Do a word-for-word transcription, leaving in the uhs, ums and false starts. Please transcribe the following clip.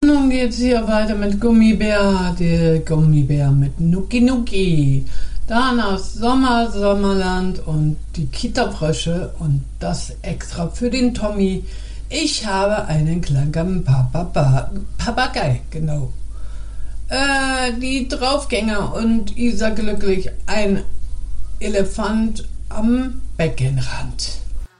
Nun geht's hier weiter mit Gummibär, der Gummibär mit Nuki Nuki. Dann aus Sommer, Sommerland und die Kita-Frösche und das extra für den Tommy. Ich habe einen kleinen Papapa, Papagei, genau. Äh, die Draufgänger und Isa glücklich, ein Elefant am Beckenrand.